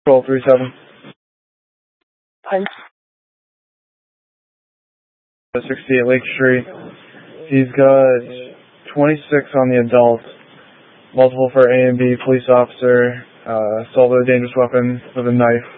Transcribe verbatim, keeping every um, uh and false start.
twelve three seven. Punch. sixty-eight Lake Street. He's got twenty-six on the adult, multiple for A and B, police officer, uh, assault with a dangerous weapon with a knife.